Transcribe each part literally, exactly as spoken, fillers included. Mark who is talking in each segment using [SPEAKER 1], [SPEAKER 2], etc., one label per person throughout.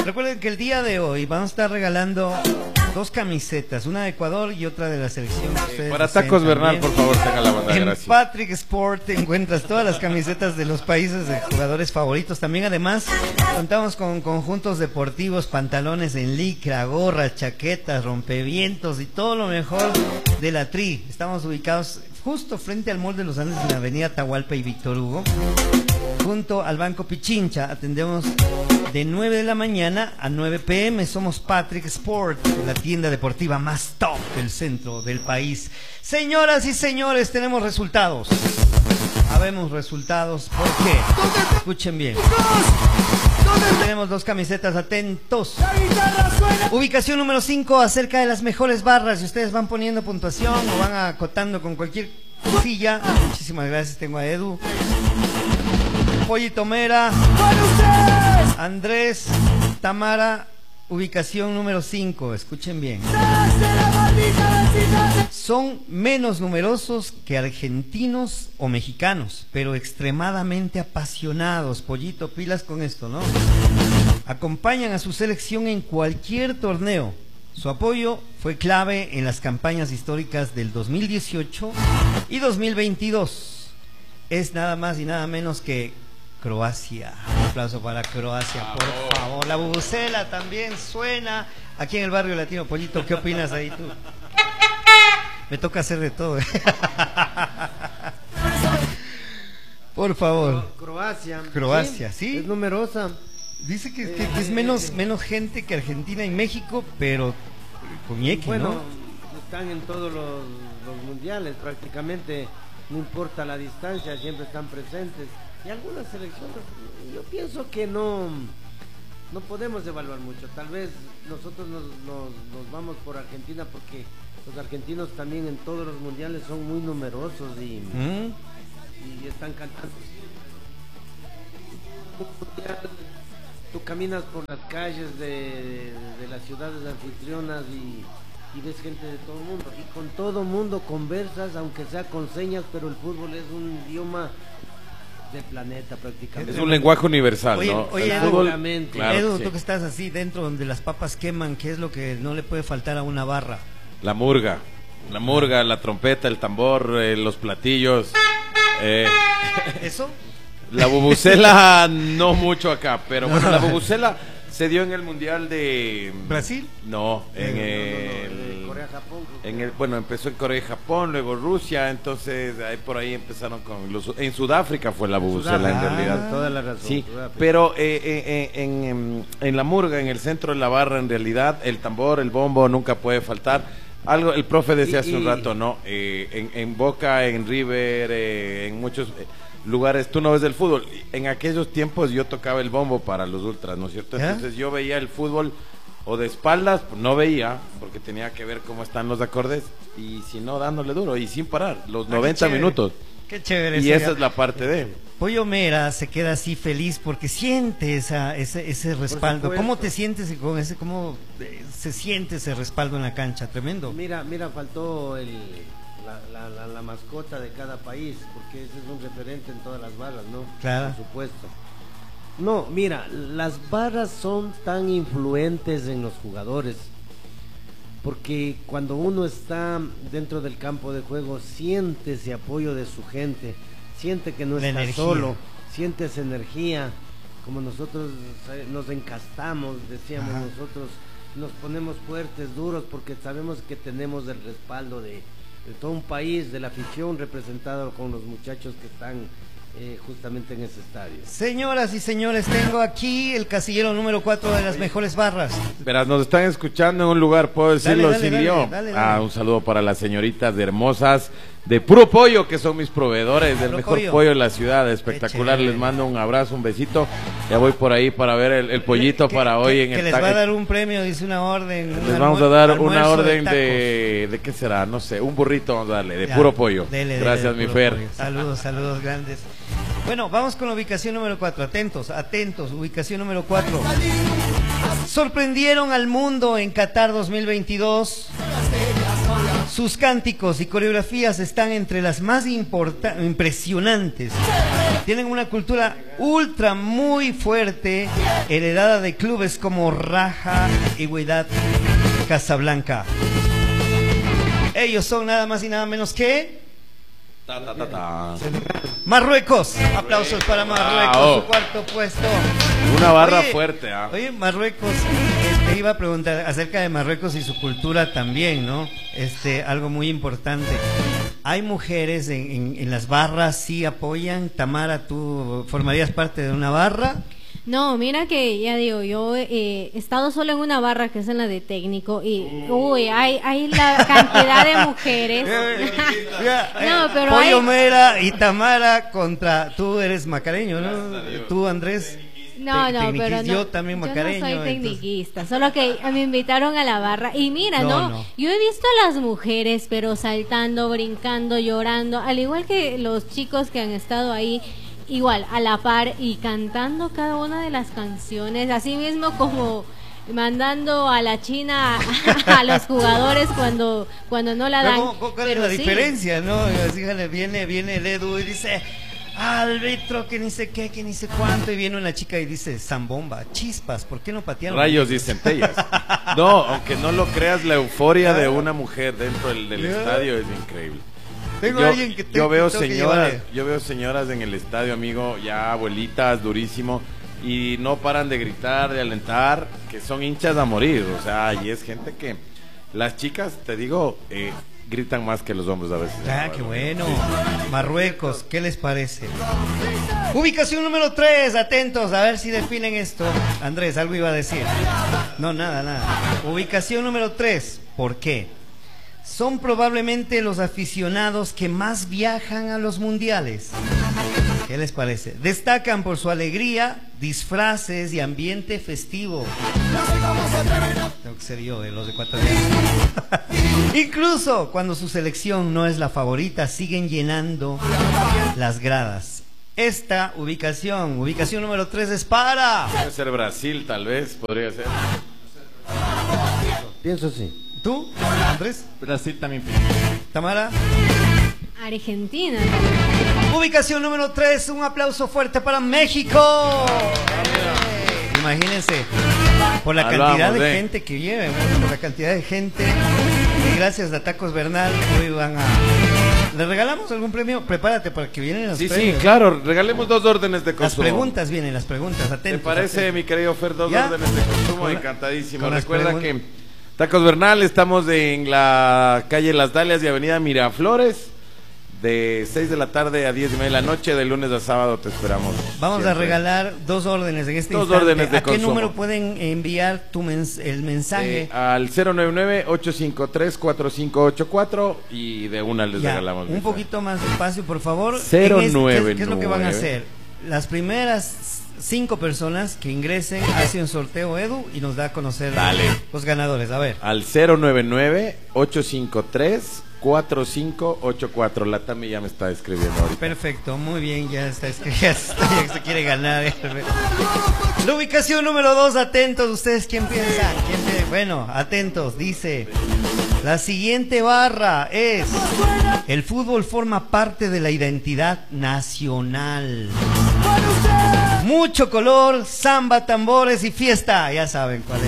[SPEAKER 1] Recuerden que el día de hoy vamos a estar regalando dos camisetas, una de Ecuador y otra de la selección.
[SPEAKER 2] Eh, para Tacos Bernal, por favor, tenga la banda,
[SPEAKER 1] en
[SPEAKER 2] gracias.
[SPEAKER 1] Patrick Sport te encuentras todas las camisetas de los países de jugadores favoritos. También además contamos con conjuntos deportivos, pantalones en licra, gorras, chaquetas, rompevientos y todo lo mejor de la Tri. Estamos ubicados justo frente al Mall de los Andes en la avenida Atahualpa y Víctor Hugo, junto al Banco Pichincha. Atendemos de nueve de la mañana a nueve pe eme. Somos Patrick Sport, la tienda deportiva más top del centro del país. Señoras y señores, tenemos resultados. Habemos resultados. ¿Por qué? Escuchen bien. Tenemos dos camisetas, atentos. Ubicación número cinco, acerca de las mejores barras. Si ustedes van poniendo puntuación o van acotando con cualquier cosilla. Muchísimas gracias, tengo a Edu. Pollito Mera, Andrés, Tamara, ubicación número cinco, escuchen bien. Son menos numerosos que argentinos o mexicanos, pero extremadamente apasionados. Pollito, pilas con esto, ¿no? Acompañan a su selección en cualquier torneo. Su apoyo fue clave en las campañas históricas del dos mil dieciocho y dos mil veintidós. Es nada más y nada menos que Croacia. Un aplauso para Croacia, por favor. La bubucela también suena aquí en el barrio latino. Pollito, ¿qué opinas ahí tú? Me toca hacer de todo. Por favor.
[SPEAKER 3] Croacia.
[SPEAKER 1] Croacia, ¿sí?
[SPEAKER 3] Es numerosa.
[SPEAKER 1] Dice que, que, que es menos, menos gente que Argentina y México, pero con ñeque,
[SPEAKER 3] bueno,
[SPEAKER 1] ¿no?
[SPEAKER 3] Están en todos los, los mundiales prácticamente. No importa la distancia, siempre están presentes. Y algunas selecciones, yo pienso que no no podemos evaluar mucho. Tal vez nosotros nos, nos, nos vamos por Argentina porque los argentinos también en todos los mundiales son muy numerosos y, ¿Mm? y están cantando. Tú caminas por las calles de, de, de las ciudades anfitrionas y, y ves gente de todo el mundo. Y con todo el mundo conversas, aunque sea con señas, pero el fútbol es un idioma del planeta prácticamente.
[SPEAKER 2] Es un lenguaje universal,
[SPEAKER 1] oye,
[SPEAKER 2] ¿no?
[SPEAKER 1] Oye,
[SPEAKER 2] el
[SPEAKER 1] Edu,
[SPEAKER 2] fútbol,
[SPEAKER 1] claro, Edu,
[SPEAKER 2] sí.
[SPEAKER 1] Tú que estás así dentro donde las papas queman, ¿qué es lo que no le puede faltar a una barra?
[SPEAKER 2] La murga, la murga, la trompeta, el tambor, eh, los platillos. Eh.
[SPEAKER 1] ¿Eso?
[SPEAKER 2] La bubucela no mucho acá, pero bueno, la bubucela se dio en el mundial de
[SPEAKER 1] ¿Brasil?
[SPEAKER 2] No, en
[SPEAKER 3] no,
[SPEAKER 2] el
[SPEAKER 3] no, no, Corea-Japón.
[SPEAKER 2] En el, bueno, empezó en Corea y Japón, luego Rusia, entonces ahí por ahí empezaron con los, en Sudáfrica fue la bubucela en realidad.
[SPEAKER 3] Toda la razón.
[SPEAKER 2] Sí, pero eh, eh, en, en, en la murga, en el centro de la barra, en realidad el tambor, el bombo nunca puede faltar. Algo el profe decía hace un rato, ¿no? Eh, en, en Boca, en River, eh, en muchos eh, lugares, tú no ves el fútbol. En aquellos tiempos yo tocaba el bombo para los ultras, ¿no es cierto? Entonces ¿Eh? yo veía el fútbol o de espaldas, pues no veía, porque tenía que ver cómo están los acordes, y si no, dándole duro, y sin parar, los ah, noventa minutos.
[SPEAKER 1] Qué chévere.
[SPEAKER 2] Y esa ya. es la parte de...
[SPEAKER 1] Pollo Mera se queda así feliz porque siente esa, ese, ese respaldo. ¿Cómo te sientes con ese, cómo se siente ese respaldo en la cancha? Tremendo.
[SPEAKER 3] Mira, mira, faltó el... La, la, la, la mascota de cada país, porque ese es un referente en todas las barras, ¿no?
[SPEAKER 1] Claro.
[SPEAKER 3] Por supuesto. No, mira, las barras son tan influentes en los jugadores, porque cuando uno está dentro del campo de juego, siente ese apoyo de su gente, siente que no
[SPEAKER 1] la
[SPEAKER 3] está
[SPEAKER 1] energía.
[SPEAKER 3] solo, siente esa energía, como nosotros nos encastamos, decíamos Ajá. nosotros, nos ponemos fuertes, duros, porque sabemos que tenemos el respaldo de... de todo un país, de la afición representado con los muchachos que están eh, justamente en ese estadio.
[SPEAKER 1] Señoras y señores, tengo aquí el casillero número cuatro de las mejores barras.
[SPEAKER 2] Verás, nos están escuchando en un lugar, puedo decirlo
[SPEAKER 1] dale, dale,
[SPEAKER 2] sin
[SPEAKER 1] dale,
[SPEAKER 2] lío.
[SPEAKER 1] Dale, dale.
[SPEAKER 2] Ah, un saludo para las señoritas de hermosas de Puro Pollo, que son mis proveedores del
[SPEAKER 1] Puro
[SPEAKER 2] mejor
[SPEAKER 1] pollo.
[SPEAKER 2] pollo de la ciudad, espectacular. Les mando un abrazo, un besito. Ya voy por ahí para ver el, el pollito
[SPEAKER 1] que,
[SPEAKER 2] para
[SPEAKER 1] que,
[SPEAKER 2] hoy
[SPEAKER 1] que,
[SPEAKER 2] en
[SPEAKER 1] que
[SPEAKER 2] el
[SPEAKER 1] les va a dar un premio, dice una orden. Un
[SPEAKER 2] Les vamos a dar una orden
[SPEAKER 1] de,
[SPEAKER 2] de, de qué será, no sé, un burrito vamos a darle, de
[SPEAKER 1] ya,
[SPEAKER 2] Puro Pollo.
[SPEAKER 1] Dele, dele,
[SPEAKER 2] Gracias,
[SPEAKER 1] dele,
[SPEAKER 2] mi Fer.
[SPEAKER 1] Pollo. Saludos, saludos grandes. Bueno, vamos con la ubicación número cuatro. Atentos, atentos. Ubicación número cuatro. Sorprendieron al mundo en Qatar dos mil veintidós. Sus cánticos y coreografías están entre las más impresionantes. Tienen una cultura ultra muy fuerte, heredada de clubes como Raja y Wydad Casablanca. Ellos son nada más y nada menos que
[SPEAKER 2] Ta, ta, ta, ta.
[SPEAKER 1] Marruecos. Aplausos para Marruecos,
[SPEAKER 2] Wow.
[SPEAKER 1] su cuarto puesto.
[SPEAKER 2] Una barra
[SPEAKER 1] Oye,
[SPEAKER 2] fuerte, ¿ah?
[SPEAKER 1] Oye, Marruecos, te iba a preguntar acerca de Marruecos y su cultura también, ¿no? Este, algo muy importante. ¿Hay mujeres en, en, en las barras? ¿Sí apoyan? Tamara, ¿tú formarías parte de una barra?
[SPEAKER 4] No, mira que ya digo, yo eh, he estado solo en una barra que es en la de técnico y uy, hay, hay la cantidad de mujeres. No, pero
[SPEAKER 1] Pollo
[SPEAKER 4] hay...
[SPEAKER 1] Mera y Tamara contra, tú eres macareño, ¿no? Tú, Andrés.
[SPEAKER 4] No,
[SPEAKER 1] te-
[SPEAKER 4] no,
[SPEAKER 1] tecniquis,
[SPEAKER 4] pero no,
[SPEAKER 1] yo también macareño.
[SPEAKER 4] yo no soy
[SPEAKER 1] entonces-
[SPEAKER 4] tecniquista, solo que me invitaron a la barra y mira,
[SPEAKER 1] No,
[SPEAKER 4] no,
[SPEAKER 1] no.
[SPEAKER 4] yo he visto a las mujeres pero saltando, brincando, llorando, al igual que los chicos que han estado ahí, igual, a la par y cantando cada una de las canciones, así mismo como mandando a la China a, a los jugadores cuando cuando no la
[SPEAKER 1] Pero
[SPEAKER 4] dan.
[SPEAKER 1] ¿cómo- cómo- ¿Cuál
[SPEAKER 4] pero
[SPEAKER 1] es la
[SPEAKER 4] sí.
[SPEAKER 1] diferencia, no? Fíjale, viene, viene el Edu y dice, árbitro, que ni sé qué, que ni sé cuánto, y viene una chica y dice, zambomba, chispas, ¿por qué no patearon?
[SPEAKER 2] Rayos y centellas. No, aunque no lo creas, la euforia de una mujer dentro del, del
[SPEAKER 1] Ya.
[SPEAKER 2] estadio es increíble.
[SPEAKER 1] Tengo
[SPEAKER 2] yo,
[SPEAKER 1] a alguien que te-
[SPEAKER 2] yo veo
[SPEAKER 1] que tengo que
[SPEAKER 2] señoras,
[SPEAKER 1] llevarle.
[SPEAKER 2] yo veo señoras en el estadio, amigo, ya abuelitas, durísimo, y no paran de gritar, de alentar, que son hinchas a morir, o sea, y es gente que las chicas, te digo, eh, gritan más que los hombres a veces.
[SPEAKER 1] Ah, qué bueno. Marruecos, ¿qué les parece? Ubicación número tres, atentos, a ver si definen esto. Andrés, algo iba a decir. No, nada, nada. Ubicación número tres, ¿por qué? Son probablemente los aficionados que más viajan a los mundiales. ¿Qué les parece? Destacan por su alegría, disfraces y ambiente festivo. Tengo que ser yo, de los ecuatorianos. Incluso cuando su selección no es la favorita, siguen llenando las gradas. Esta ubicación, ubicación número tres, es para...
[SPEAKER 2] Puede ser Brasil, tal vez, podría ser.
[SPEAKER 3] Pienso sí.
[SPEAKER 1] ¿Tú, Andrés?
[SPEAKER 5] Brasil también.
[SPEAKER 1] ¿Tamara?
[SPEAKER 4] Argentina.
[SPEAKER 1] Ubicación número tres, un aplauso fuerte para México. Imagínense, por la
[SPEAKER 2] Ahí
[SPEAKER 1] cantidad
[SPEAKER 2] vamos,
[SPEAKER 1] de
[SPEAKER 2] eh.
[SPEAKER 1] gente que viene, bueno, por la cantidad de gente. Y gracias a Tacos Bernal, hoy van a... ¿Le regalamos algún premio? Prepárate para que vienen los
[SPEAKER 2] Sí, sí,
[SPEAKER 1] premios.
[SPEAKER 2] claro, regalemos dos órdenes de
[SPEAKER 1] Las
[SPEAKER 2] consumo.
[SPEAKER 1] preguntas vienen, las preguntas, atentos.
[SPEAKER 2] ¿Te parece,
[SPEAKER 1] atentos.
[SPEAKER 2] mi querido Fer, dos
[SPEAKER 1] ¿Ya?
[SPEAKER 2] órdenes de consumo?
[SPEAKER 1] Con la-
[SPEAKER 2] Encantadísimo.
[SPEAKER 1] con las
[SPEAKER 2] Recuerda
[SPEAKER 1] pregun-
[SPEAKER 2] que Tacos Bernal, estamos en la calle Las Dalias y avenida Miraflores, de seis de la tarde a diez y media de la noche, de lunes a sábado te esperamos.
[SPEAKER 1] Vamos a
[SPEAKER 2] siempre.
[SPEAKER 1] regalar dos órdenes en este
[SPEAKER 2] Dos
[SPEAKER 1] instante.
[SPEAKER 2] órdenes de
[SPEAKER 1] ¿A qué
[SPEAKER 2] consumo.
[SPEAKER 1] número pueden enviar tu mens- el mensaje?
[SPEAKER 2] Eh, al cero nueve nueve, ocho cinco tres, cuatro cinco ocho cuatro y de una les
[SPEAKER 1] Ya,
[SPEAKER 2] regalamos.
[SPEAKER 1] un
[SPEAKER 2] mi
[SPEAKER 1] poquito más despacio, por favor.
[SPEAKER 2] cero
[SPEAKER 1] En este,
[SPEAKER 2] nueve
[SPEAKER 1] ¿qué, qué es lo que van a
[SPEAKER 2] nueve?
[SPEAKER 1] hacer? Las primeras cinco personas que ingresen hace un sorteo, Edu, y nos da a conocer
[SPEAKER 2] Dale.
[SPEAKER 1] los ganadores. A ver.
[SPEAKER 2] Al cero nueve nueve, ocho cinco tres, cuatro cinco ocho cuatro. La Tami ya me está escribiendo ahorita.
[SPEAKER 1] Perfecto, muy bien, ya está, es que ya, está, ya se quiere ganar. eh. La ubicación número dos, atentos, ¿ustedes quién piensan? ¿Quién pi- Bueno, atentos, dice, la siguiente barra es, el fútbol forma parte de la identidad nacional. Mucho color, samba, tambores y fiesta, ya saben cuál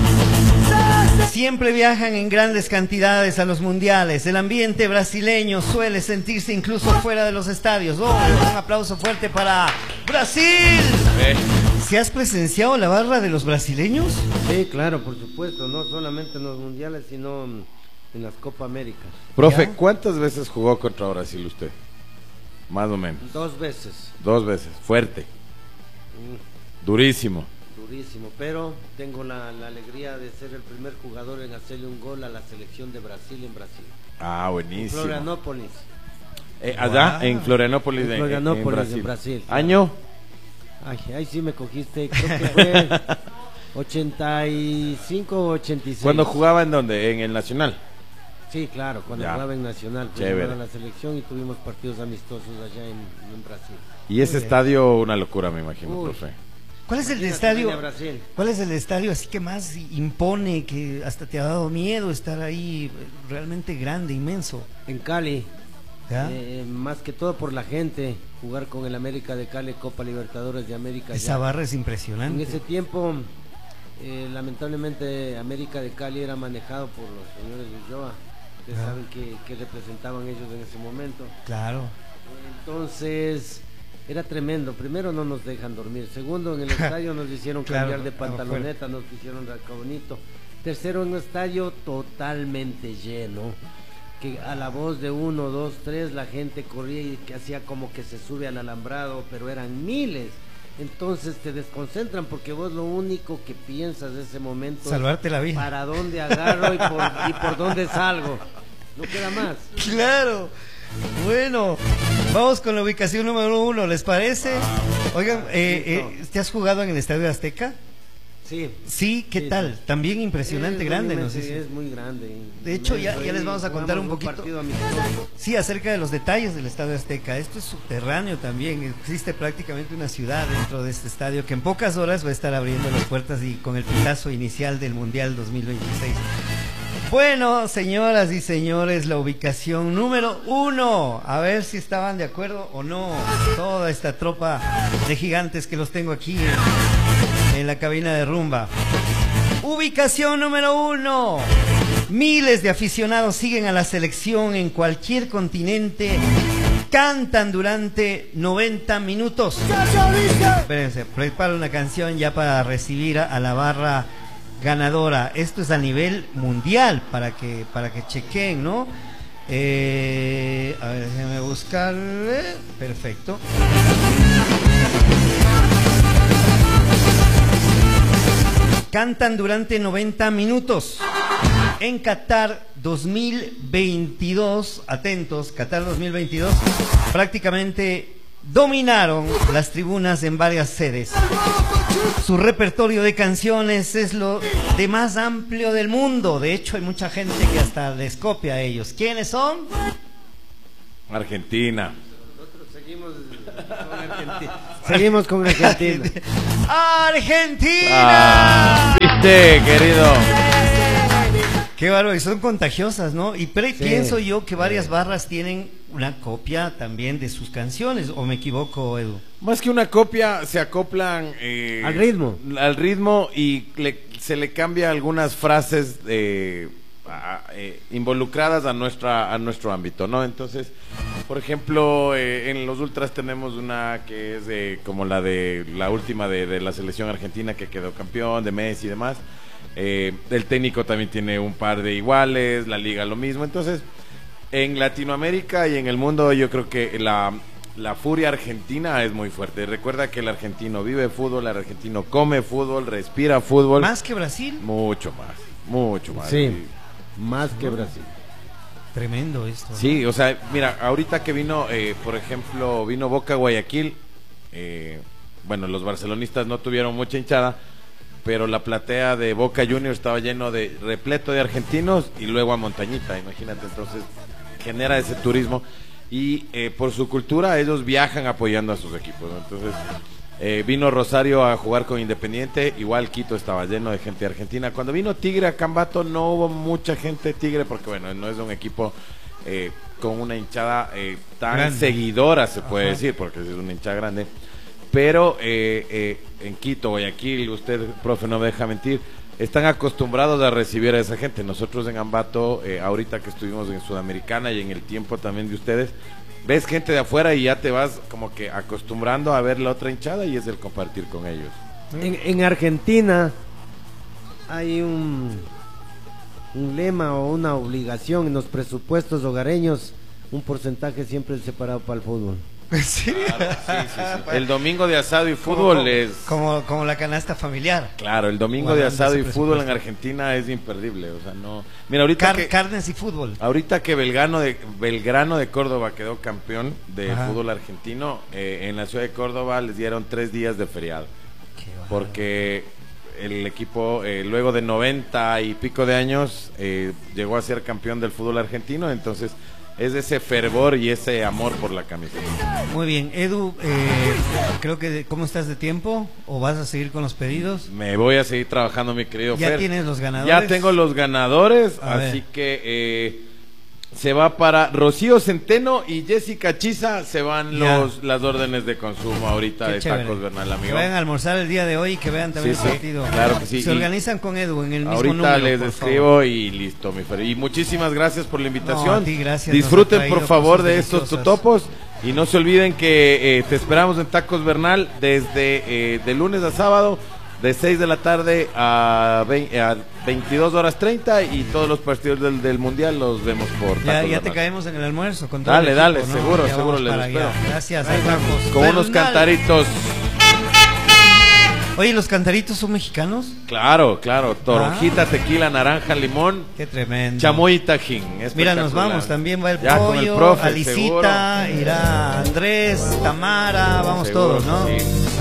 [SPEAKER 1] es. Siempre viajan en grandes cantidades a los mundiales. El ambiente brasileño suele sentirse incluso fuera de los estadios. Oh, un aplauso fuerte para Brasil.
[SPEAKER 2] Eh,
[SPEAKER 1] ¿Se has presenciado la barra de los brasileños?
[SPEAKER 3] Sí, claro, por supuesto, no solamente en los mundiales, sino mm, en las Copa América.
[SPEAKER 2] Profe,
[SPEAKER 1] ¿Ya?
[SPEAKER 2] ¿cuántas veces jugó contra Brasil usted? Más o menos.
[SPEAKER 3] Dos veces,
[SPEAKER 2] Dos veces. Fuerte.
[SPEAKER 3] mm,
[SPEAKER 2] Durísimo.
[SPEAKER 3] durísimo, pero tengo la, la alegría de ser el primer jugador en hacerle un gol a la selección de Brasil en Brasil.
[SPEAKER 2] Ah, buenísimo.
[SPEAKER 3] Florianópolis.
[SPEAKER 2] Eh, allá
[SPEAKER 1] Wow.
[SPEAKER 2] en Florianópolis,
[SPEAKER 3] En
[SPEAKER 2] en-
[SPEAKER 3] Florianópolis,
[SPEAKER 2] en Brasil.
[SPEAKER 3] en Brasil.
[SPEAKER 2] ¿Año?
[SPEAKER 3] Ay, ahí sí me cogiste, creo que fue ochenta y cinco o ochenta y seis.
[SPEAKER 2] ¿Cuándo jugaba en dónde? En el Nacional.
[SPEAKER 3] Sí, claro, cuando
[SPEAKER 2] Ya.
[SPEAKER 3] jugaba en Nacional, fui
[SPEAKER 2] Chévere.
[SPEAKER 3] a la selección y tuvimos partidos amistosos allá en, en Brasil.
[SPEAKER 2] Y ese
[SPEAKER 1] bien.
[SPEAKER 2] estadio, una locura, me imagino,
[SPEAKER 3] Uy.
[SPEAKER 2] profe.
[SPEAKER 1] ¿Cuál es el
[SPEAKER 3] Imagínate,
[SPEAKER 1] estadio?
[SPEAKER 3] viene a Brasil.
[SPEAKER 1] ¿Cuál es el estadio así que más impone, que hasta te ha dado miedo estar ahí, realmente grande, inmenso?
[SPEAKER 3] En Cali,
[SPEAKER 1] ¿Ya?
[SPEAKER 3] eh, más que todo por la gente, jugar con el América de Cali, Copa Libertadores de América.
[SPEAKER 1] Esa
[SPEAKER 3] ya.
[SPEAKER 1] barra es
[SPEAKER 3] En
[SPEAKER 1] impresionante.
[SPEAKER 3] ese tiempo, eh, lamentablemente, América de Cali era manejado por los señores de Ulloa. Ustedes
[SPEAKER 1] Ah.
[SPEAKER 3] saben que, que representaban ellos en ese momento.
[SPEAKER 1] Claro.
[SPEAKER 3] Entonces, era tremendo. Primero, no nos dejan dormir. Segundo, en el estadio nos hicieron
[SPEAKER 1] Claro,
[SPEAKER 3] cambiar de
[SPEAKER 1] ah,
[SPEAKER 3] pantaloneta, nos hicieron acá bonito. Tercero, en un estadio totalmente lleno. Que a la voz de uno, dos, tres, la gente corría y que hacía como que se sube al alambrado, pero eran miles. Entonces te desconcentran porque vos lo único que piensas de ese momento
[SPEAKER 1] Salvarte la
[SPEAKER 3] es
[SPEAKER 1] vida.
[SPEAKER 3] para dónde agarro y por, y por dónde salgo. No queda más.
[SPEAKER 1] Claro. Bueno, vamos con la ubicación número uno, ¿les parece? Oigan, eh, eh, ¿te has jugado en el Estadio Azteca?
[SPEAKER 3] Sí.
[SPEAKER 1] Sí, ¿qué
[SPEAKER 3] Sí,
[SPEAKER 1] tal?
[SPEAKER 3] sí.
[SPEAKER 1] También impresionante,
[SPEAKER 3] Es
[SPEAKER 1] grande,
[SPEAKER 3] muy
[SPEAKER 1] nos
[SPEAKER 3] inmenso,
[SPEAKER 1] dice.
[SPEAKER 3] es muy grande.
[SPEAKER 1] De hecho, ya-
[SPEAKER 3] Inmenso,
[SPEAKER 1] ya les
[SPEAKER 3] y
[SPEAKER 1] vamos a contar un
[SPEAKER 3] jugamos
[SPEAKER 1] poquito.
[SPEAKER 3] partido amistoso.
[SPEAKER 1] Sí, acerca de los detalles del Estadio Azteca. Esto es subterráneo también. Existe prácticamente una ciudad dentro de este estadio que en pocas horas va a estar abriendo las puertas y con el pitazo inicial del Mundial dos mil veintiséis. Bueno, señoras y señores, la ubicación número uno. A ver si estaban de acuerdo o no. Toda esta tropa de gigantes que los tengo aquí en, en la cabina de rumba. Ubicación número uno. Miles de aficionados siguen a la selección en cualquier continente. Cantan durante noventa minutos. Espérense, preparo una canción ya para recibir a, a la barra ganadora. Esto es a nivel mundial para que para que chequen, ¿no? Eh, a ver, déjenme buscarle. Perfecto. Cantan durante noventa minutos. En Qatar dos mil veintidós, atentos, Qatar dos mil veintidós, prácticamente dominaron las tribunas en varias sedes. Su repertorio de canciones es lo de más amplio del mundo. De hecho, hay mucha gente que hasta les copia a ellos. ¿Quiénes son?
[SPEAKER 2] Argentina.
[SPEAKER 3] Nosotros seguimos con Argentina. Seguimos con Argentina.
[SPEAKER 1] ¡Argentina!
[SPEAKER 2] Ah, ¿viste, querido?
[SPEAKER 1] Qué bárbaro, y son contagiosas, ¿no? Y pre-
[SPEAKER 3] Sí.
[SPEAKER 1] pienso yo que varias barras tienen una copia también de sus canciones, ¿o me equivoco, Edu?
[SPEAKER 2] Más que una copia, se acoplan eh,
[SPEAKER 3] Al ritmo.
[SPEAKER 2] al ritmo y le- se le cambia algunas frases eh, a- eh, involucradas a nuestra a nuestro ámbito, ¿no? Entonces, por ejemplo, eh, en los ultras tenemos una que es de, como la de la última de, de la selección argentina que quedó campeón, de Messi y demás. Eh, el técnico también tiene un par de iguales, la liga lo mismo. Entonces, en Latinoamérica y en el mundo yo creo que la, la furia argentina es muy fuerte. Recuerda que el argentino vive fútbol, el argentino come fútbol, respira fútbol.
[SPEAKER 1] ¿Más que Brasil?
[SPEAKER 2] Mucho más, mucho más.
[SPEAKER 3] Sí, más que Brasil.
[SPEAKER 1] Tremendo esto, ¿no?
[SPEAKER 2] Sí, o sea, mira, ahorita que vino, eh, por ejemplo, vino Boca Guayaquil, eh, bueno, los barcelonistas no tuvieron mucha hinchada, pero la platea de Boca Juniors estaba lleno de, repleto de argentinos y luego a Montañita, imagínate, entonces genera ese turismo y eh, por su cultura ellos viajan apoyando a sus equipos, ¿no? Entonces eh, vino Rosario a jugar con Independiente, igual Quito estaba lleno de gente argentina. Cuando vino Tigre a Cambato no hubo mucha gente de Tigre porque bueno, no es un equipo eh, con una hinchada eh, tan
[SPEAKER 1] Grande.
[SPEAKER 2] seguidora, se puede
[SPEAKER 1] Ajá.
[SPEAKER 2] decir, porque es una hinchada grande. Pero eh, eh, en Quito, Guayaquil, usted, profe, no me deja mentir, están acostumbrados a recibir a esa gente. Nosotros en Ambato, eh, ahorita que estuvimos en Sudamericana y en el tiempo también de ustedes, ves gente de afuera y ya te vas como que acostumbrando a ver la otra hinchada y es el compartir con ellos.
[SPEAKER 3] En, en Argentina hay un, un lema o una obligación en los presupuestos hogareños, un porcentaje siempre separado para el fútbol.
[SPEAKER 1] ¿En serio?
[SPEAKER 2] El domingo de asado y fútbol
[SPEAKER 1] como,
[SPEAKER 2] es...
[SPEAKER 1] como, como la canasta familiar.
[SPEAKER 2] Claro, el domingo de
[SPEAKER 1] Guardando
[SPEAKER 2] asado y
[SPEAKER 1] ese
[SPEAKER 2] fútbol en
[SPEAKER 1] presupuesto.
[SPEAKER 2] Argentina es imperdible, o sea, no... Mira, ahorita
[SPEAKER 1] Car-
[SPEAKER 2] que...
[SPEAKER 1] Carnes y fútbol.
[SPEAKER 2] Ahorita que Belgrano de, Belgrano de Córdoba quedó campeón de
[SPEAKER 1] Ajá.
[SPEAKER 2] fútbol argentino, eh, en la ciudad de Córdoba les dieron tres días de feriado.
[SPEAKER 1] Qué bárbaro.
[SPEAKER 2] Porque el equipo, eh, luego de noventa y pico de años, eh, llegó a ser campeón del fútbol argentino, entonces es ese fervor y ese amor por la camiseta.
[SPEAKER 1] Muy bien, Edu, eh, creo que ¿cómo estás de tiempo? ¿O vas a seguir con los pedidos?
[SPEAKER 2] Me voy a seguir trabajando, mi querido
[SPEAKER 1] ¿Ya
[SPEAKER 2] Fer.
[SPEAKER 1] tienes los ganadores?
[SPEAKER 2] Ya tengo los ganadores,
[SPEAKER 1] A
[SPEAKER 2] así
[SPEAKER 1] ver.
[SPEAKER 2] que eh, se va para Rocío Centeno y Jessica Chiza, se van
[SPEAKER 1] Ya.
[SPEAKER 2] los las órdenes de consumo ahorita
[SPEAKER 1] Qué
[SPEAKER 2] de
[SPEAKER 1] chévere.
[SPEAKER 2] Tacos Bernal,
[SPEAKER 1] Que
[SPEAKER 2] amigo.
[SPEAKER 1] vayan a almorzar el día de hoy y que vean también
[SPEAKER 2] Sí,
[SPEAKER 1] el
[SPEAKER 2] sí,
[SPEAKER 1] partido.
[SPEAKER 2] claro que sí.
[SPEAKER 1] Se
[SPEAKER 2] Y
[SPEAKER 1] organizan con Edu en el mismo
[SPEAKER 2] Ahorita
[SPEAKER 1] número,
[SPEAKER 2] les
[SPEAKER 1] por
[SPEAKER 2] escribo
[SPEAKER 1] favor.
[SPEAKER 2] y listo, mi Fer. Y muchísimas gracias por la invitación.
[SPEAKER 1] No, a ti gracias,
[SPEAKER 2] Disfruten
[SPEAKER 1] nos ha
[SPEAKER 2] por
[SPEAKER 1] traído
[SPEAKER 2] favor
[SPEAKER 1] cosas
[SPEAKER 2] de estos
[SPEAKER 1] deliciosas.
[SPEAKER 2] totopos y no se olviden que eh, te esperamos en Tacos Bernal desde eh, de lunes a sábado de seis de la tarde a, veinte, a veintidós horas treinta y todos los partidos del, del mundial los vemos por Tacos
[SPEAKER 1] Ya, ya
[SPEAKER 2] Bernal.
[SPEAKER 1] te caemos en el almuerzo. Con todo
[SPEAKER 2] Dale,
[SPEAKER 1] el
[SPEAKER 2] dale,
[SPEAKER 1] equipo, ¿no?
[SPEAKER 2] seguro,
[SPEAKER 1] Ya
[SPEAKER 2] seguro
[SPEAKER 1] vamos
[SPEAKER 2] les
[SPEAKER 1] para
[SPEAKER 2] espero.
[SPEAKER 1] allá. Gracias,
[SPEAKER 2] Ahí está,
[SPEAKER 1] Tacos
[SPEAKER 2] con unos
[SPEAKER 1] Bernal.
[SPEAKER 2] cantaritos.
[SPEAKER 1] Oye, ¿los cantaritos son mexicanos?
[SPEAKER 2] Claro, claro. Toronjita, tequila, naranja, limón,
[SPEAKER 1] Qué tremendo.
[SPEAKER 2] chamoy y tajín.
[SPEAKER 1] Mira, nos
[SPEAKER 2] Espectacular.
[SPEAKER 1] vamos, también va el
[SPEAKER 2] Ya, con el
[SPEAKER 1] pollo,
[SPEAKER 2] profe,
[SPEAKER 1] Alicita, irá Andrés, Tamara, vamos
[SPEAKER 2] Seguro,
[SPEAKER 1] todos, ¿no?
[SPEAKER 2] sí.